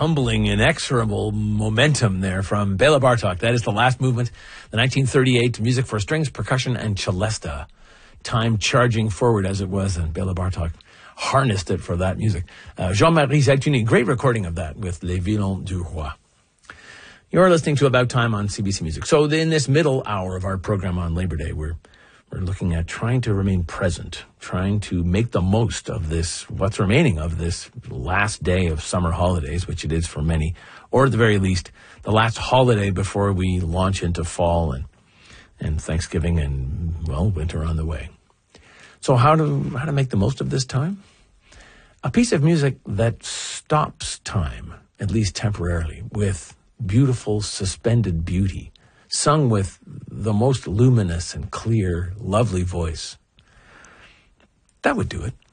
tumbling, inexorable momentum there from Bela Bartok. That is the last movement, the 1938 music for strings, percussion, and celesta. Time charging forward as it was, and Bela Bartok harnessed it for that music. Jean-Marie Zaltuni, great recording of that with Les Violons du Roi. You're listening to About Time on CBC Music. So in this middle hour of our program on Labor Day, we're looking at trying to remain present, trying to make the most of this, what's remaining of this last day of summer holidays, which it is for many, or at the very least, the last holiday before we launch into fall and Thanksgiving and, well, winter on the way. So how to make the most of this time? A piece of music that stops time, at least temporarily, with beautiful, suspended beauty, sung with the most luminous and clear, lovely voice. That would do it.